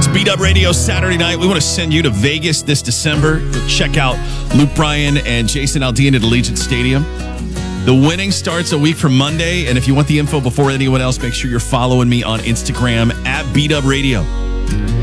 Beat Up Radio Saturday night. We want to send you to Vegas this December. Check out Luke Bryan and Jason Aldean at Allegiant Stadium. The winning starts a week from Monday. And if you want the info before anyone else, make sure you're following me on Instagram at Beat Up Radio.